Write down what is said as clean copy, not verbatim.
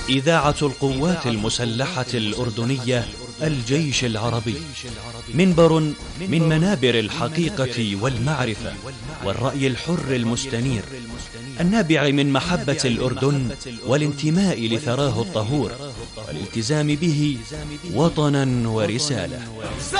إذاعة القوات المسلحة الأردنية الجيش العربي، منبر من منابر الحقيقة والمعرفة والرأي الحر المستنير، النابع من محبة الأردن والانتماء لثراه الطهور والالتزام به وطنا ورسالة.